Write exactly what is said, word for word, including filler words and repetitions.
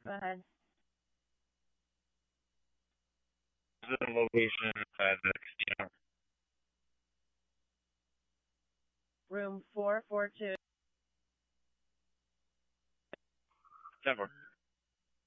Go ahead. The location inside the casino. Room four four two. Denver.